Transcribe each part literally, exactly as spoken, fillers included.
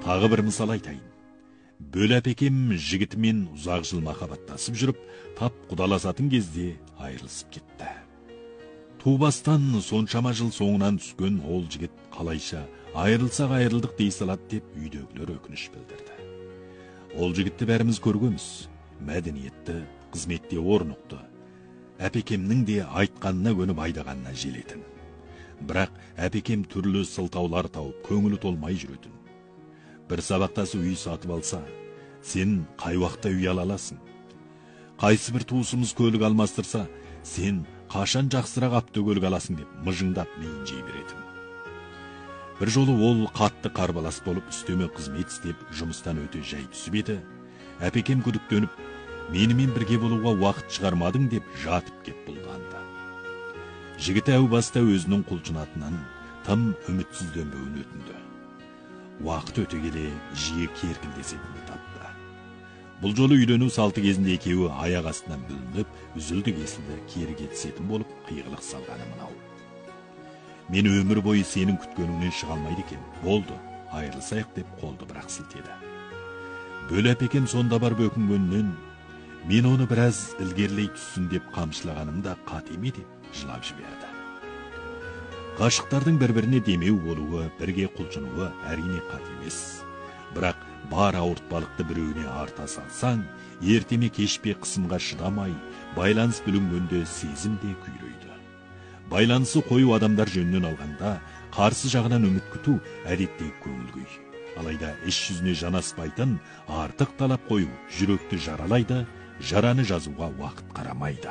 Тағы бір мысал айтайын. Бөл әпекем жігітімен ұзақ жыл махаббаттасып жүріп, тап құдаласатын кезде айырылысып кетті. Тубастан соншама жыл соңынан түскен ол жігіт қалайша айырылсақ айырылдық дей салады деп үйдегілер өкініш білдірді. Ол жігітті бәріміз көргенбіз. Мәдениетті, қызметте орнықты. Әпекемнің де айтқанына көніп айдағанына желетін. Бірақ әпекем түрлі сылтаулар тауып көңілі толмай жүретін. Бір сабақтасы үй сатып алса, сен қай уақытта үй ала аласың? Қайсы бір туысымыз көлік алмастырса, сен қашан жақсырақ автокөлік аласың деп мыжыңдап миын жей беретін. Бір жолы ол қатты қарбалас болып үстеме қызмет істеп жұмыстан өте жай түсіп еді. Әпекем күдіктеніп, менімен бірге болуға уақыт шығармадың деп жатып кеп бұлданды. Жігіт әу баста өзінің құлшынатынан тым үмітсізденбеуін өтінді. Уақыт өте келе жиі керкілдесетінді тапты. Бұл жолы үйлену салты кезінде екеуі аяқ астынан бүлініп, үзілді кесілді кері кетісетін болып қиғылық салғаны мынау. Мен өмір бойы сенің күткеніңнен шыға алмайды екен. Болды, айырылсайық деп қолды бірақ сілтеді. Бөл әпекем сонда бар бөкінгеннен, мен оны біраз ілгерлей түссін деп қамшылағанымда қате ме деп жылап жіберді. Ғашықтардың бір-біріне демеу болуы, бірге құлшынуы әрине қат емес. Бірақ бар ауыртпалықты біреуіне арта салсаң, ертеме кешпе қысымға шыдамай, байланыс бүлінгенде сезім де күйрейді. Байланысы қою адамдар жөнінен алғанда, қарсы жағынан үміт күту әдеттегі көңіл күй. Алайда іс жүзіне жанаспайтын артық талап қою жүректі жаралайды, жараны жазуға уақыт қарамайды.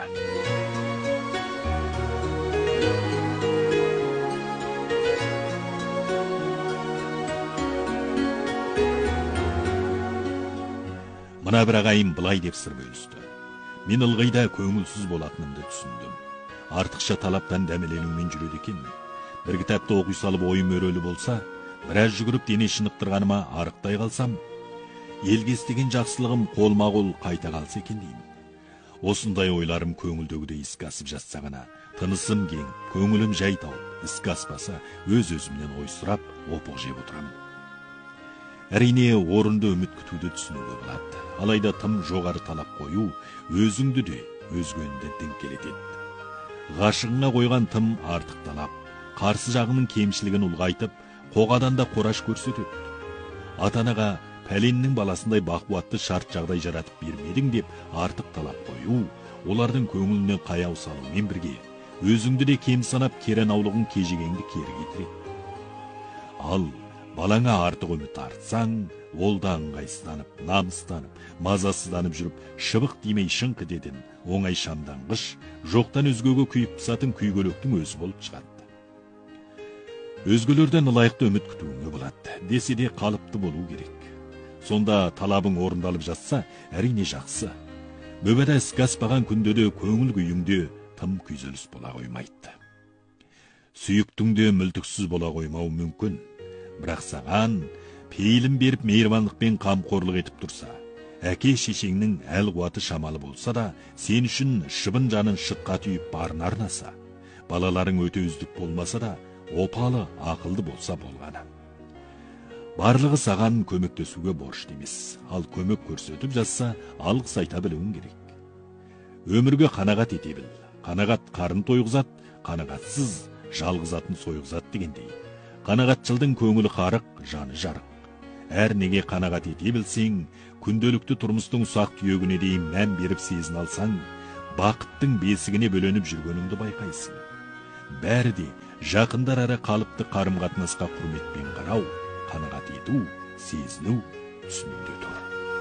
Мына бір ағайын былай деп сыр бөлісті. Мен ылғайда көңілсіз болатынымды түсіндім. Артықша талаптан дәмеленумен жүреді екенмін. Бір кітапты оқи салып ойым өрелі болса, біраз жүгіріп дене шынықтырғаныма арықтай қалсам, елге істеген жақсылығым қолма-қол қайта қалса екен деймін. Осындай ойларым көңілдегідей іске асып жатса ғана, тынысым кеңіп, көңілім жай тауып, іске аспаса, өз-өзімнен ой сұрап, опық жеп отырамын. Әрине, орынды үміт күтуді түсінуге болады. Алайда тым жоғары талап қою, өзіңді де, өзгенді діңкелетеді. Ғашығыңа қойған тым артық талап, қарсы жағының кемшілігін ұлғайтып, қоғадан да қораш көрсетеді. Ата-анаға пәленнің баласындай бақуатты шарт жағдай жаратып бермедің деп артық талап қою, олардың көңіліне қаяу салумен бірге, өзіңді де кем санап керен аулығын кежегеңді кері кетіреді. Ал балаңа артық үміт артсаң, ол да ыңғайсызданып, намыстанып, мазасызданып жүріп, шыбық демей шыңқ ететін, оңай шамданғыш, жоқтан өзгеге күйіп пысатын күйгелектің өзі болып шығады. Өзгелерден ылайықты үміт күтуіңе болады, десе де қалыпты болу керек. Сонда талабың орындалып жатса, әрине жақсы. Бөбәді іске аспаған күнде де көңіл күйіңде тым күйзеліс бола қоймайды. Сүйіктің де мүлтіксіз бола қоймау мүмкін. Бірақ саған пейілін беріп мейірбандықпен қамқорлық етіп тұрса, әке шешеңнің әл қуаты шамалы болса да, сен үшін шыбын жанын шытқа түйіп барын арнаса, балаларың өте үздік болмаса да, опалы ақылды болса болғаны. Барлығы саған көмектесуге борышты емес, ал көмек көрсетіп жатса, алғыс айта білуің керек. Өмірге қанағат ете біл. Қанағат қарын тойғызат, қанағатсыз жалғызатын сойғызат дегендей. Қанағатшылдың көңілі қарық, жаны жарық. Әр неге қанағат ете білсең, күнделікті тұрмыстың ұсақ түйегіне дейін мән беріп сезін алсаң, бақыттың бесігіне бөленіп жүргеніңді байқайсың. Бәрі де жақындар ара қалыпты қарым қатынасқа құрметпен қарау, қанағат ету, сезіну түсінуде тұр.